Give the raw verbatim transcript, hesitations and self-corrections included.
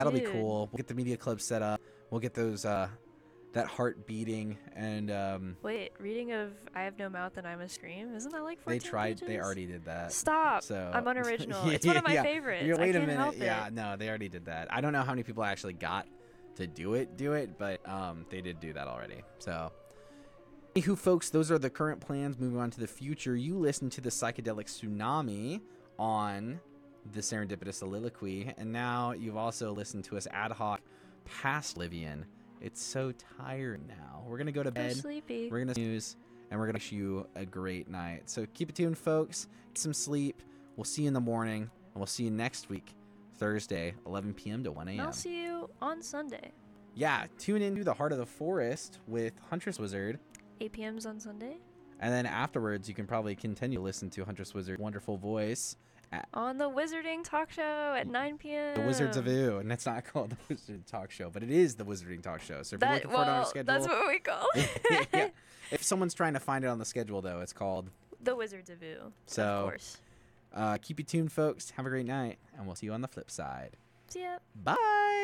That'll Dude. be cool. We'll get the media club set up. We'll get those uh, that heart beating, and um, Wait, reading of I Have No Mouth and I Must Scream? Isn't that like they fourteen tried. pages? They already did that. Stop. So I'm unoriginal. yeah, It's one of my yeah. favorites. You're, wait I a can't minute. help Yeah, it. no, they already did that. I don't know how many people actually got to do it, do it, but um, they did do that already. So. Anywho, folks, those are the current plans. Moving on to the future, you listen to the Psychedelic Tsunami on the Serendipitous Soliloquy, and now you've also listened to us ad hoc past Livian. It's so tired now. We're gonna go to I'm bed. sleepy. We're gonna snooze, and we're gonna wish you a great night. So keep it tuned, folks. Get some sleep. We'll see you in the morning, and we'll see you next week, Thursday, eleven p.m. to one And a.m. I'll see you on Sunday. Yeah, tune into the Heart of the Forest with Huntress Wizard. eight p.m.s on Sunday. And then afterwards, you can probably continue to listen to Huntress Wizard's wonderful voice at On the Wizarding Talk Show at nine p.m. The Wizards of Ooh. And it's not called the Wizard Talk Show, but it is the Wizarding Talk Show. So if you're That, looking for it on our well, schedule. that's what we call it. yeah. If someone's trying to find it on the schedule, though, it's called The Wizards of Ooh. So, of course. Uh, keep you tuned, folks. Have a great night, and we'll see you on the flip side. See ya. Bye.